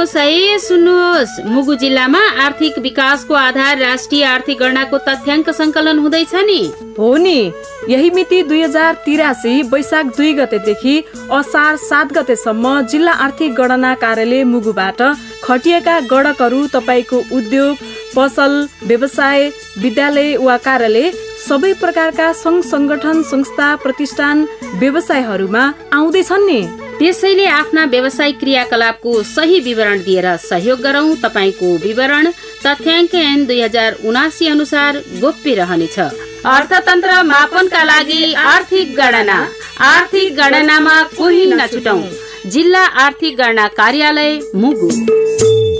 सुन्नुहोस् मुगु जिल्लामा आर्थिक विकासको आधार राष्ट्रिय आर्थिक गणनाको तथ्याङ्क संकलन हुँदैछ नि। हो नि, यही मिति 2083 वैशाख 2 गतेदेखि असार 7 गतेसम्म जिल्ला आर्थिक गणना कार्यालय मुगुबाट खटिएका गणकहरू तपाईको उद्योग, पसल, व्यवसाय, विद्यालय वा कार्यालय सबै प्रकारका संघ संगठन, संस्था, प्रतिष्ठान, व्यवसायहरूमा आउँदैछन् नि। त्यसैले आफ्ना व्यवसायिक क्रियाकलापको सही विवरण दिएर सहयोग गरौं। तपाईको विवरण तथ्याङ्क ऐन 2079 अनुसार गोप्य रहनेछ। अर्थतन्त्र मापनका लागि आर्थिक गणना, आर्थिक गणनामा कोही नछुटौं। जिल्ला आर्थिक गणना कार्यालय मुगु।